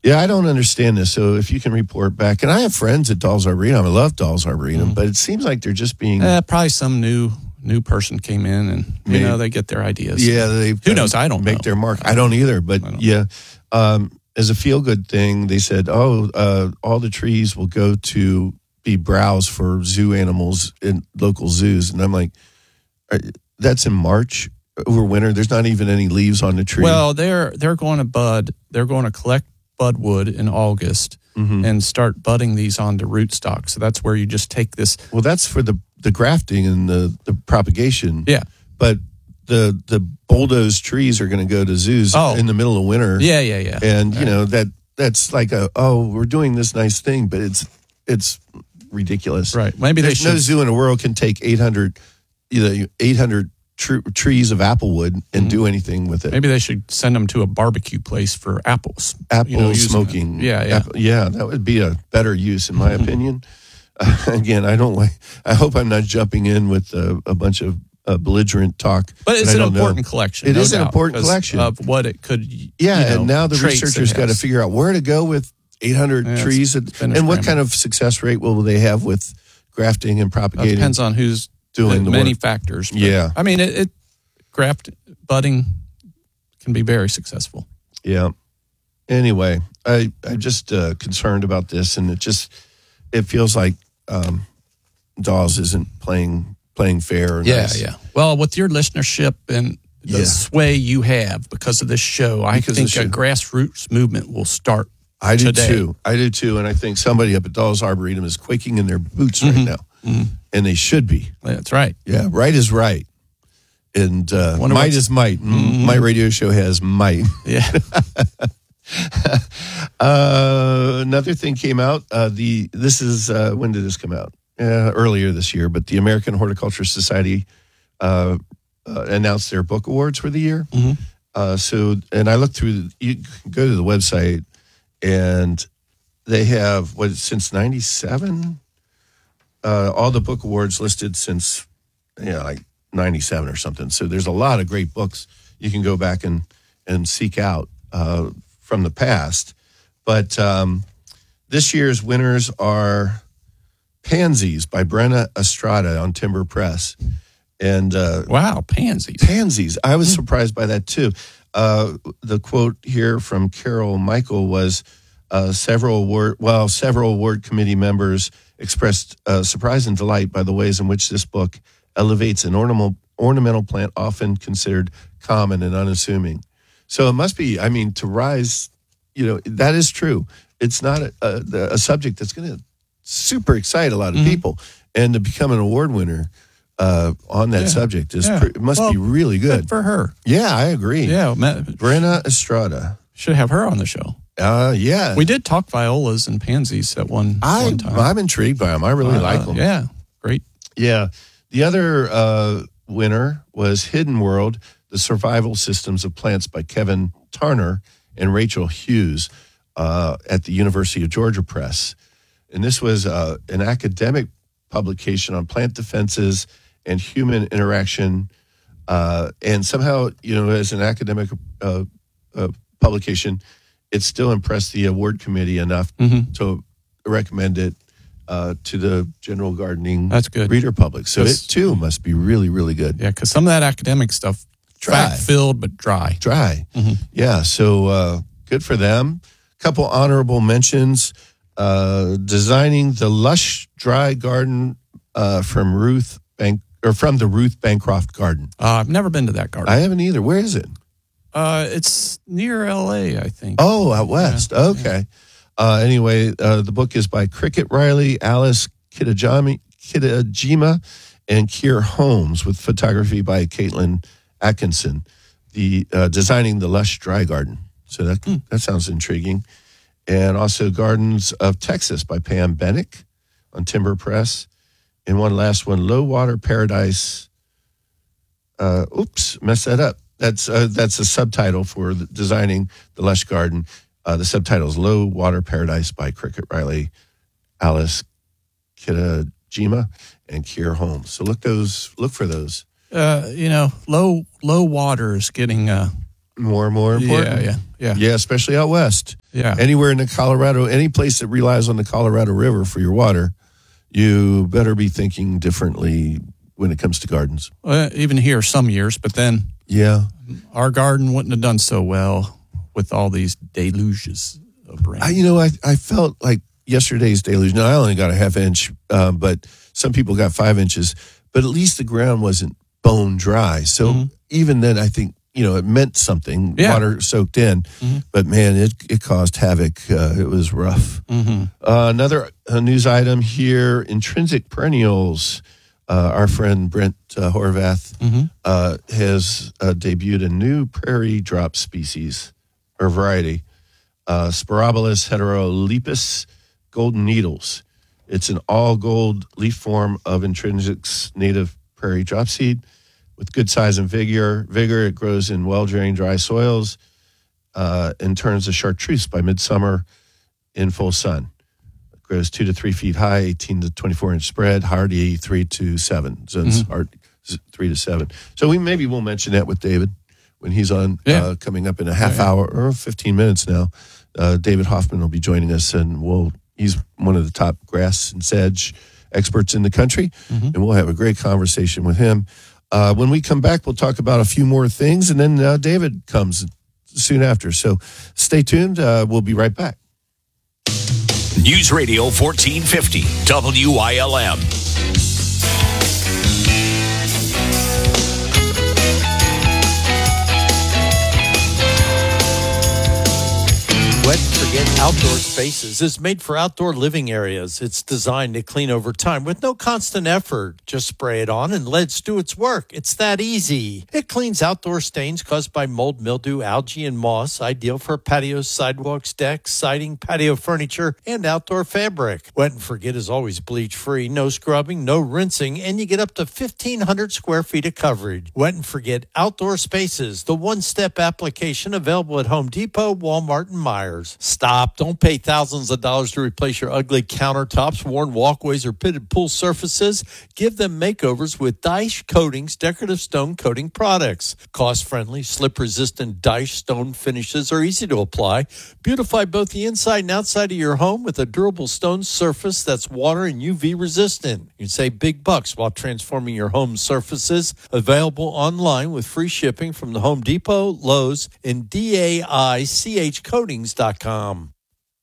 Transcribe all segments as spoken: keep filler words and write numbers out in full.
Yeah, I don't understand this. So if you can report back, and I have friends at Dawes Arboretum. I love Dawes Arboretum, mm. but it seems like they're just being uh, probably some new new person came in, and you Maybe. know they get their ideas. Yeah, they who knows? I don't make know. their mark. I don't either. But don't yeah, um, as a feel good thing, they said, oh, uh, all the trees will go to be browse for zoo animals in local zoos, and I'm like, that's in March. Over winter, there's not even any leaves on the tree. Well, they're they're going to bud. They're going to collect budwood in August mm-hmm. and start budding these onto rootstock. So that's where you just take this. Well, that's for the, the grafting and the, the propagation. Yeah, but the the bulldozed trees are going to go to zoos oh. in the middle of winter. Yeah, yeah, yeah. And you know that that's like a oh we're doing this nice thing, but it's it's ridiculous. Right? Maybe There's they should. No zoo in the world can take eight hundred, you know, eight hundred. Tr- trees of applewood and mm-hmm. do anything with it. Maybe they should send them to a barbecue place for apples. Apple you know, smoking. It. Yeah, yeah. Apple, yeah, that would be a better use in my mm-hmm. opinion. Uh, again, I don't like, I hope I'm not jumping in with a, a bunch of uh, belligerent talk. But it's an important know. collection. It no is doubt, an important collection. Of what it could, Yeah, you know, and now the researchers got to figure out where to go with eight hundred yeah, trees and, and what kind of success rate will they have with grafting and propagating. It depends on who's doing the many work. factors. But, yeah. I mean, it, it graft budding can be very successful. Yeah. Anyway, I I'm just uh, concerned about this, and it just it feels like um, Dawes isn't playing playing fair. Or yeah, nice. yeah. Well, with your listenership and the yeah. sway you have because of this show, I because think a grassroots movement will start. I do today. too. I do too, and I think somebody up at Dawes Arboretum is quaking in their boots mm-hmm. right now, mm-hmm. and they should be. That's right. Yeah, right is right. And uh, might is might. Mm-hmm. My radio show has might. Yeah. uh, another thing came out. Uh, the this is uh, when did this come out? Uh, earlier this year. But the American Horticulture Society uh, uh, announced their book awards for the year. Mm-hmm. Uh, so, and I looked through. You can go to the website, and they have what since ninety-seven. Uh, all the book awards listed since, you know, like. ninety-seven or something. So there's a lot of great books you can go back and, and seek out uh, from the past. But um, this year's winners are Pansies by Brenna Estrada on Timber Press. And uh, wow, Pansies. Pansies. I was surprised by that too. Uh, the quote here from Carol Michael was uh, several award, well, several award committee members expressed uh, surprise and delight by the ways in which this book elevates an ornamental ornamental plant often considered common and unassuming. So it must be, I mean, to rise, you know, that is true. It's not a, a, a subject that's going to super excite a lot of mm-hmm. people. And to become an award winner uh, on that yeah. subject is yeah. pre- it must well, be really good. good. For her. Yeah, I agree. Yeah. Matt, Brenna Estrada. Should have her on the show. Uh, yeah. We did talk violas and pansies at one, I, one time. I'm intrigued by them. I really uh, like them. Yeah. Great. Yeah. The other uh, winner was Hidden World, The Survival Systems of Plants by Kevin Tarner and Rachel Hughes uh, at the University of Georgia Press. And this was uh, an academic publication on plant defenses and human interaction. Uh, and somehow, you know, as an academic uh, uh, publication, it still impressed the award committee enough mm-hmm. to recommend it Uh, to the general gardening That's good. reader public. So it, too, must be really, really good. Yeah, because some of that academic stuff, fact-filled but dry. Dry. Mm-hmm. Yeah, so uh, good for them. Couple honorable mentions. Uh, designing the lush dry garden uh, from Ruth Bank or from the Ruth Bancroft Garden. Uh, I've never been to that garden. I haven't either. Where is it? Uh, it's near L A, I think. Oh, out west. Yeah. Okay. Yeah. Uh, anyway, uh, the book is by Cricket Riley, Alice Kitajami, Kitajima, and Keir Holmes, with photography by Caitlin Atkinson. The uh, designing the lush dry garden. So that mm. that sounds intriguing. And also Gardens of Texas by Pam Bennick on Timber Press. And one last one, Low Water Paradise. Uh, oops, messed that up. That's uh, that's a subtitle for the, designing the lush garden. Uh, the subtitle is Low Water Paradise by Cricket Riley, Alice Kitajima, and Keir Holmes. So look those, look for those. Uh, you know, low low water is getting uh, more and more important. Yeah, yeah, yeah. Yeah, especially out west. Yeah. Anywhere in the Colorado, any place that relies on the Colorado River for your water, you better be thinking differently when it comes to gardens. Uh, even here some years, but then Yeah. our garden wouldn't have done so well with all these deluges of rain. I, you know, I, I felt like yesterday's deluge. Now, I only got a half inch, um, but some people got five inches. But at least the ground wasn't bone dry. So Mm-hmm. even then, I think, you know, it meant something, Yeah. water soaked in. Mm-hmm. But man, it, it caused havoc. Uh, it was rough. Mm-hmm. Uh, another uh, news item here, Intrinsic Perennials. Uh, our friend Brent uh, Horvath Mm-hmm. uh, has uh, debuted a new prairie drop species or variety, uh, Sporobolus heterolepis golden needles. It's an all-gold leaf form of Intrinsic's native prairie drop seed with good size and vigor. Vigor, it grows in well-drained dry soils uh, and turns to chartreuse by midsummer in full sun. It grows two to three feet high, eighteen to twenty-four inch spread, hardy three to seven. So it's Mm-hmm. hard, three to seven. So we maybe we'll mention that with David when he's on Yeah. uh, coming up in a half Yeah, yeah. hour or fifteen minutes now. Uh, David Hoffman will be joining us, and we'll. He's one of the top grass and sedge experts in the country, Mm-hmm. and we'll have a great conversation with him. Uh, when we come back, we'll talk about a few more things, and then uh, David comes soon after. So stay tuned. Uh, we'll be right back. News Radio fourteen fifty, W I L M. Wet and Forget Outdoor Spaces is made for outdoor living areas. It's designed to clean over time with no constant effort. Just spray it on and let it do its work. It's that easy. It cleans outdoor stains caused by mold, mildew, algae, and moss, ideal for patios, sidewalks, decks, siding, patio furniture, and outdoor fabric. Wet and Forget is always bleach-free, no scrubbing, no rinsing, and you get up to fifteen hundred square feet of coverage. Wet and Forget Outdoor Spaces, the one-step application available at Home Depot, Walmart, and Meijer. Stop. Don't pay thousands of dollars to replace your ugly countertops, worn walkways, or pitted pool surfaces. Give them makeovers with Daesh Coatings decorative stone coating products. Cost-friendly, slip-resistant Daesh stone finishes are easy to apply. Beautify both the inside and outside of your home with a durable stone surface that's water and U V resistant. You can save big bucks while transforming your home surfaces. Available online with free shipping from the Home Depot, Lowe's, and D A I C H coatings dot com.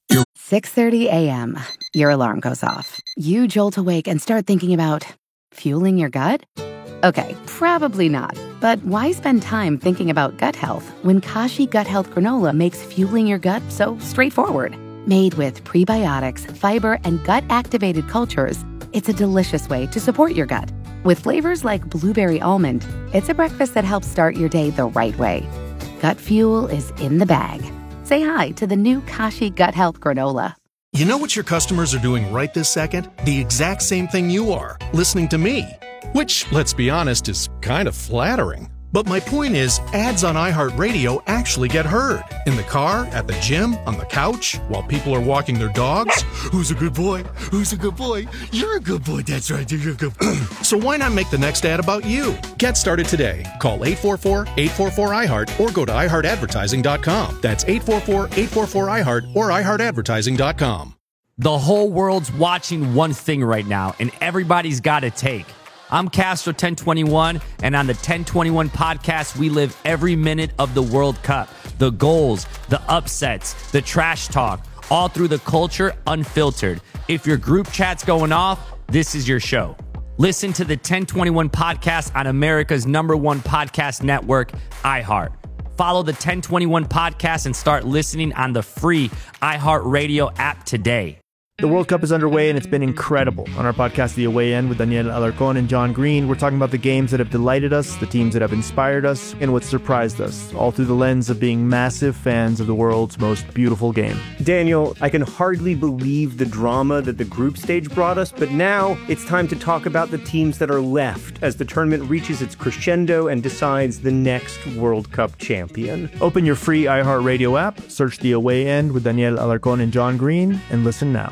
six thirty a.m. Your alarm goes off. You jolt awake and start thinking about fueling your gut? Okay, probably not. But why spend time thinking about gut health when Kashi Gut Health Granola makes fueling your gut so straightforward? Made with prebiotics, fiber, and gut-activated cultures, it's a delicious way to support your gut. With flavors like blueberry almond, it's a breakfast that helps start your day the right way. Gut fuel is in the bag. Say hi to the new Kashi Gut Health Granola. You know what your customers are doing right this second? The exact same thing you are, listening to me. Which, let's be honest, is kind of flattering. But my point is, ads on iHeartRadio actually get heard. In the car, at the gym, on the couch, while people are walking their dogs. Who's a good boy? Who's a good boy? You're a good boy. That's right. You're a good boy. So why not make the next ad about you? Get started today. Call eight four four, eight four four, I heart or go to i heart advertising dot com. That's eight four four, eight four four, I heart or i heart advertising dot com. The whole world's watching one thing right now, and everybody's got a take. I'm Castro ten twenty-one, and on the ten twenty-one podcast, we live every minute of the World Cup. The goals, the upsets, the trash talk, all through the culture, unfiltered. If your group chat's going off, this is your show. Listen to the ten twenty-one podcast on America's number one podcast network, iHeart. Follow the ten twenty-one podcast and start listening on the free iHeartRadio app today. The World Cup is underway, and it's been incredible. On our podcast, The Away End, with Daniel Alarcón and John Green, we're talking about the games that have delighted us, the teams that have inspired us, and what surprised us, all through the lens of being massive fans of the world's most beautiful game. Daniel, I can hardly believe the drama that the group stage brought us, but now it's time to talk about the teams that are left as the tournament reaches its crescendo and decides the next World Cup champion. Open your free iHeartRadio app, search The Away End with Daniel Alarcón and John Green, and listen now.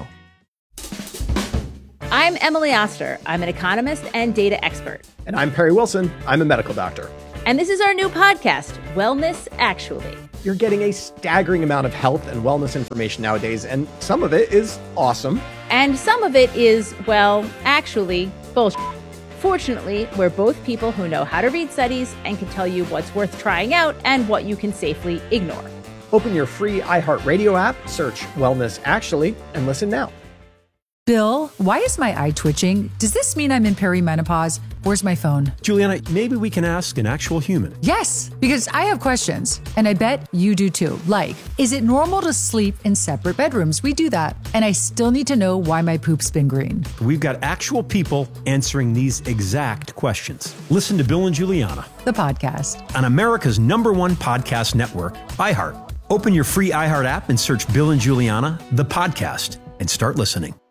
I'm Emily Oster. I'm an economist and data expert. And I'm Perry Wilson. I'm a medical doctor. And this is our new podcast, Wellness Actually. You're getting a staggering amount of health and wellness information nowadays, and some of it is awesome. And some of it is, well, actually, bullshit. Fortunately, we're both people who know how to read studies and can tell you what's worth trying out and what you can safely ignore. Open your free iHeartRadio app, search Wellness Actually, and listen now. Bill, why is my eye twitching? Does this mean I'm in perimenopause? Where's my phone? Juliana, maybe we can ask an actual human. Yes, because I have questions, and I bet you do too. Like, is it normal to sleep in separate bedrooms? We do that. And I still need to know why my poop's been green. We've got actual people answering these exact questions. Listen to Bill and Juliana, the podcast, on America's number one podcast network, iHeart. Open your free iHeart app and search Bill and Juliana, the podcast, and start listening.